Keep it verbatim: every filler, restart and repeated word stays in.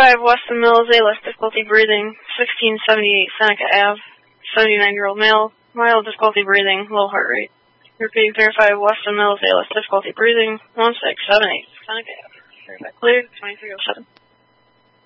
thirty-five Weston Mills, A L S, difficulty breathing, sixteen seventy-eight Seneca Avenue, seventy-nine-year-old male, mild difficulty breathing, low heart rate. Repeating, thirty-five Weston Mills, A L S, difficulty breathing, one six seven eight Seneca Avenue. Verify cleared, twenty-three oh seven.